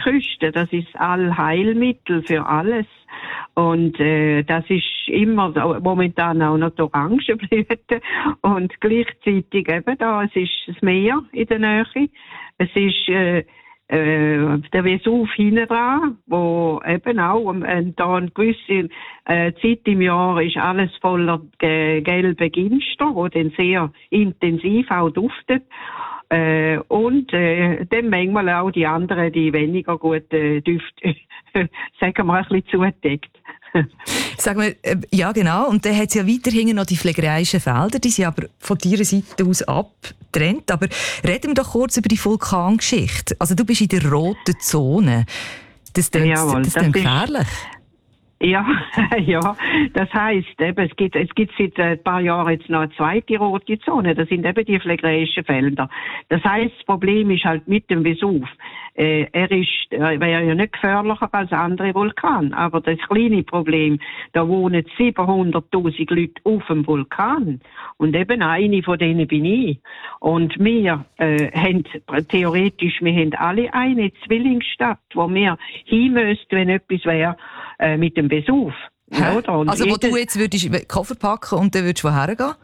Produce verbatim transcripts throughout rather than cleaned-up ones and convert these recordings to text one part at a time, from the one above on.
Küste, das ist das Allheilmittel für alles. Und äh, das ist immer so, momentan auch noch die Orangenblüte und gleichzeitig eben da, es ist das Meer in der Nähe, es ist äh, äh, der Vesuv hinten dran, wo eben auch äh, da eine gewisse äh, Zeit im Jahr ist alles voller äh, gelbe Ginster, wo dann sehr intensiv auch duftet. Äh, und äh, dann manchmal auch die anderen, die weniger guten äh, Düfte, sagen wir, ein bisschen zudeckt. Sag mal, äh, ja genau, und dann hat es ja weiterhin noch die Phlegereischen Felder, die sind aber von deiner Seite aus abgetrennt. Aber reden wir doch kurz über die Vulkangeschichte. Also du bist in der roten Zone. Das klingt, Jawohl, das klingt das gefährlich. Ist Ja, ja, das heisst, eben, es gibt, es gibt seit ein paar Jahren jetzt noch eine zweite rote Zone. Das sind eben die Phlegereischen Felder. Das heisst, das Problem ist halt mit dem Vesuv. Äh, er ist, er wäre ja nicht gefährlicher als andere Vulkane. Aber das kleine Problem, da wohnen siebenhunderttausend Leute auf dem Vulkan. Und eben eine von denen bin ich. Und wir, äh, haben, theoretisch, wir haben alle eine Zwillingsstadt, wo wir hin müssten, wenn etwas wäre, äh, mit dem Vesuv. Ja, also wo du jetzt würdest Koffer packen und dann würdest du woher gehen?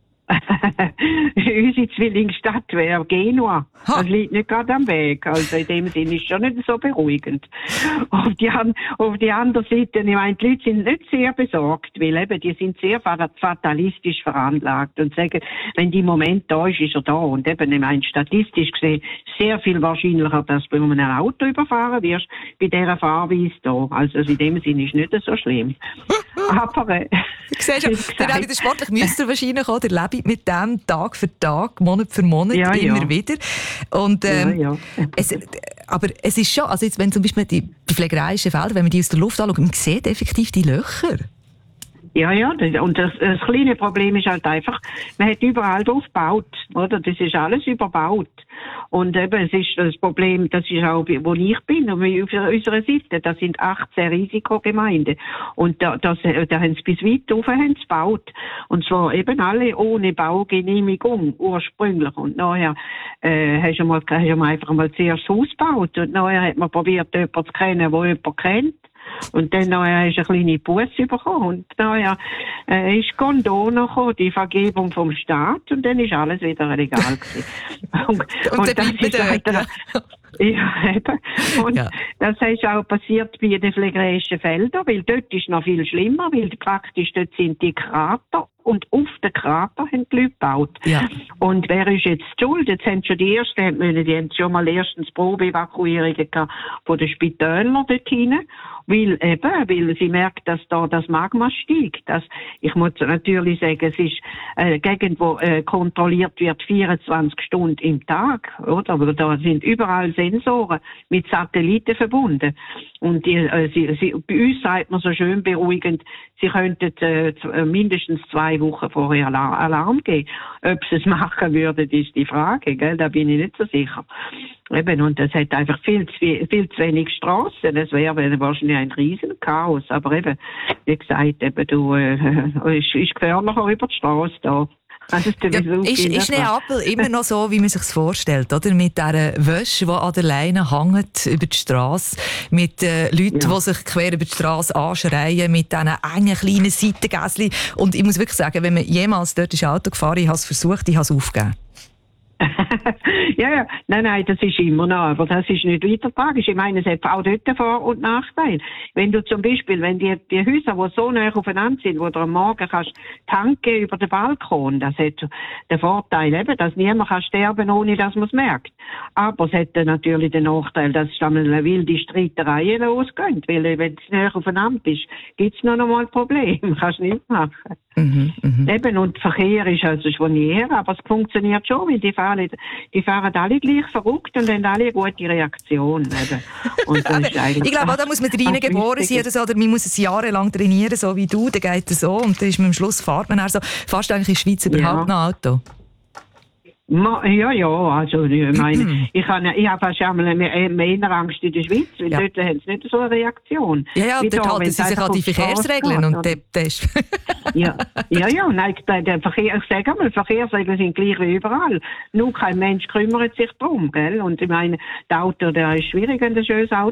Unsere Zwillingsstadt wäre Genua. Ha. Das liegt nicht gerade am Weg. Also in dem Sinne ist es schon nicht so beruhigend. Auf die, auf die andere Seite, ich meine, die Leute sind nicht sehr besorgt, weil eben, die sind sehr fatalistisch veranlagt und sagen, wenn die Moment da ist, ist er da. Und eben, ich meine, statistisch gesehen, sehr viel wahrscheinlicher, dass du mit einem Auto überfahren wirst, bei dieser Fahrweise da. Also in dem Sinne ist es nicht so schlimm. Aber, äh, du siehst ja, dann auch wieder sportlich müsst ihr wahrscheinlich auch, ihr lebt mit dem Tag für Tag, Monat für Monat, ja, immer ja. wieder. Und, ähm, ja, ja. Es, aber es ist schon, also jetzt, wenn zum Beispiel die, die Phlegereischen Felder, wenn man die aus der Luft anschaut, man sieht effektiv die Löcher. Ja, ja, und das, das kleine Problem ist halt einfach, man hat überall drauf gebaut, oder? Das ist alles überbaut. Und eben, es ist das Problem, das ist auch, wo ich bin, und auf unserer Seite, das sind achtzehn Risikogemeinden. Und da, das, da haben sie bis weit rauf haben sie gebaut. Und zwar eben alle ohne Baugenehmigung, ursprünglich. Und nachher, äh, hast du mal, hast du mal einfach mal zuerst das Haus gebaut. Und nachher hat man probiert, jemanden zu kennen, der jemanden kennt. Und dann nachher hast du eine kleine Busse bekommen. Und nachher äh, ist Gondono gekommen, die Vergebung vom Staat. Und dann ist alles wieder legal gewesen. Und, und, und das ist halt, ja. Ja, eben. Und ja. Das ist auch passiert bei den Phlegereischen Feldern, weil dort ist noch viel schlimmer, weil praktisch dort sind die Krater und auf den Krater haben die Leute gebaut. Ja. Und wer ist jetzt schuld? Jetzt haben schon die ersten, die haben schon mal erstens Probeevakuierungen gehabt von den Spitälern dort hinein. Weil eben, weil sie merkt, dass da das Magma steigt. Das, ich muss natürlich sagen, es ist eine Gegend, wo äh, kontrolliert wird vierundzwanzig Stunden im Tag, oder? Aber da sind überall Sensoren mit Satelliten verbunden. Und die, äh, sie, sie, bei uns sagt man so schön beruhigend, sie könnten äh, mindestens zwei Wochen vorher Alarm, Alarm geben. Ob sie es machen würden, ist die Frage, gell? Da bin ich nicht so sicher. Eben, und es hat einfach viel zu, viel zu wenig Strassen. Das wäre wahrscheinlich ein Riesenchaos. Aber eben, wie gesagt, eben, du, äh, ist, ist gefährlicher über die Straße da. Also ja, ist, ist Neapel immer noch so, wie man sich vorstellt, oder? Mit dieser Wäsche, die an der Leine hängt über die Strasse, mit äh, Leuten, ja. die sich quer über die Strasse anschreien, mit diesen engen kleinen Seitengässchen. Und ich muss wirklich sagen, wenn man jemals dort ist Auto gefahren, ich habe es versucht, ich habe es aufgegeben. ja, ja, nein, nein, das ist immer noch, aber das ist nicht weiter tragisch. Ich meine, es hat auch dort Vor- und Nachteil. Wenn du zum Beispiel, wenn die, die Häuser, die so nah aufeinander sind, wo du am Morgen kannst tanken über den Balkon, das hat den Vorteil eben, dass niemand kann sterben, ohne dass man es merkt. Aber es hat natürlich den Nachteil, dass dann eine wilde Streiterei losgeht, weil wenn du näher aufeinander bist, gibt es noch einmal ein Problem, kannst du nicht machen. Mhm, mh. Eben, und Verkehr ist also schon näher, aber es funktioniert schon, weil die fahren, die fahren alle gleich verrückt und haben alle eine gute Reaktion. Eben. Und das ist eigentlich ich glaube, da muss man rein geboren sein oder so, oder man muss es jahrelang trainieren, so wie du, dann geht es so und dann ist man am Schluss, fährt man also fast eigentlich in der Schweiz überhaupt ja. noch Auto. Ja, ja, also ich meine, ich habe ich hab fast einmal mehr, mehr Angst in der Schweiz, weil ja. dort haben sie nicht so eine Reaktion. Ja, ja, wie dort da, halten sie sich an die Verkehrsregeln und der, der ist... ja, ja, ja, nein, der Verkehr, ich sage einmal, Verkehrsregeln sind gleich wie überall. Nur kein Mensch kümmert sich darum, gell? Und ich meine, das Auto, der ist schwierig, wenn du ein schönes Auto